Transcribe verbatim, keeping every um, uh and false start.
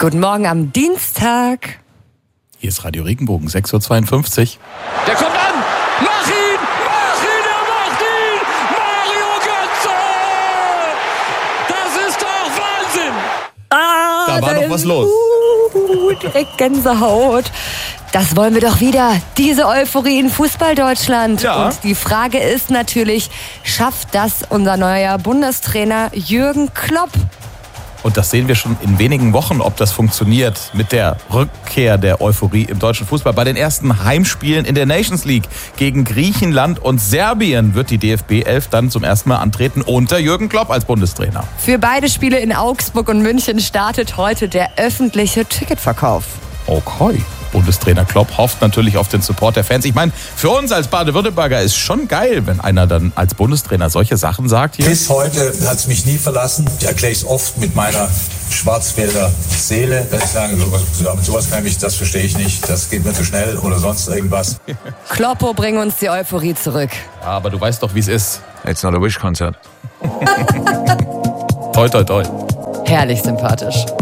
Guten Morgen am Dienstag. Hier ist Radio Regenbogen, sechs Uhr zweiundfünfzig. Der kommt an! Mach ihn! Mach ihn! Er macht ihn! Mario Götze! Das ist doch Wahnsinn! Ah, Da war da doch was ist, los. Uh, direkt Gänsehaut. Das wollen wir doch wieder. Diese Euphorie in Fußball-Deutschland. Ja. Und die Frage ist natürlich, schafft das unser neuer Bundestrainer Jürgen Klopp? Und das sehen wir schon in wenigen Wochen, ob das funktioniert mit der Rückkehr der Euphorie im deutschen Fußball. Bei den ersten Heimspielen in der Nations League gegen Griechenland und Serbien wird die D F B elf dann zum ersten Mal antreten unter Jürgen Klopp als Bundestrainer. Für beide Spiele in Augsburg und München startet heute der öffentliche Ticketverkauf. Okay. Bundestrainer Klopp hofft natürlich auf den Support der Fans. Ich meine, für uns als Baden-Württemberger ist schon geil, wenn einer dann als Bundestrainer solche Sachen sagt hier. Bis heute hat es mich nie verlassen. Ich erkläre es oft mit meiner Schwarzwälder Seele, dass ich sage, sowas, sowas kann ich, das verstehe ich nicht, das geht mir zu schnell oder sonst irgendwas. Kloppo, bring uns die Euphorie zurück. Ja, aber du weißt doch, wie es ist. It's not a wish concert. Toi, toi, toi. Herrlich sympathisch.